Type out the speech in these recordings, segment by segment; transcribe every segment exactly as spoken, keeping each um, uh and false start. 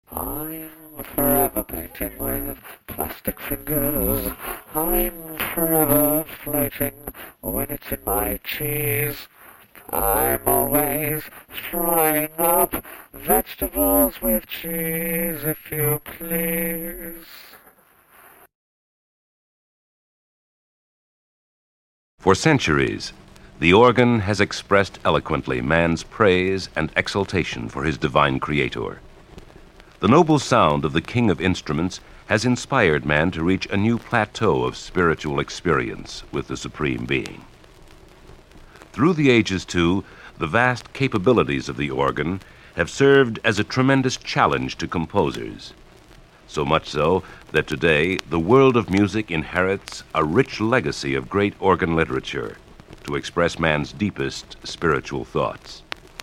I'm forever painting with plastic fingers. I'm forever floating when it's in my cheese. I'm always frying up vegetables with cheese, if you please. For centuries, the organ has expressed eloquently man's praise and exultation for his divine creator. The noble sound of the king of instruments has inspired man to reach a new plateau of spiritual experience with the Supreme Being. Through the ages, too, the vast capabilities of the organ have served as a tremendous challenge to composers. So much so that today the world of music inherits a rich legacy of great organ literature to express man's deepest spiritual thoughts.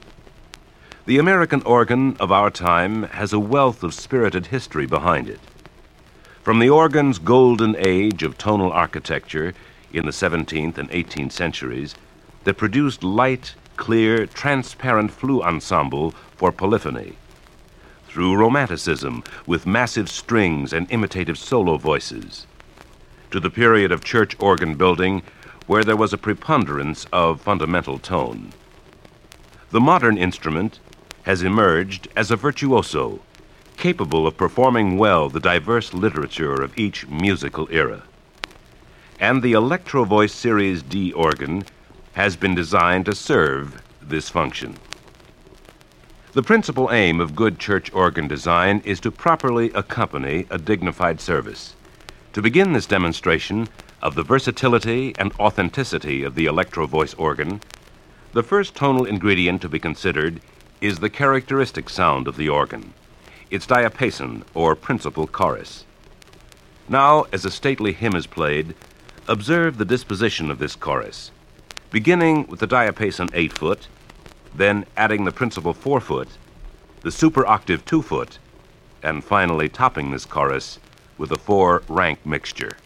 The American organ of our time has a wealth of spirited history behind it. From the organ's golden age of tonal architecture in the seventeenth and eighteenth centuries that produced light, clear, transparent flute ensemble for polyphony, through Romanticism with massive strings and imitative solo voices, to the period of church organ building where there was a preponderance of fundamental tone. The modern instrument has emerged as a virtuoso, capable of performing well the diverse literature of each musical era. And the Electro Voice Series D organ has been designed to serve this function. The principal aim of good church organ design is to properly accompany a dignified service. To begin this demonstration of the versatility and authenticity of the Electro Voice organ, the first tonal ingredient to be considered is the characteristic sound of the organ, its diapason or principal chorus. Now, as a stately hymn is played, observe the disposition of this chorus, beginning with the diapason eight foot, then adding the principal four foot, the super octave two foot, and finally topping this chorus with a four rank mixture.